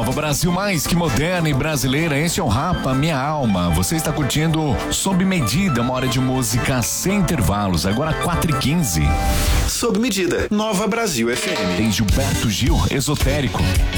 Nova Brasil, mais que moderna e brasileira. Este é o Rapa Minha Alma. Você está curtindo Sob Medida, uma hora de música sem intervalos. Agora 4h15. Sob Medida, Nova Brasil FM. Tem Gilberto Gil, Esotérico.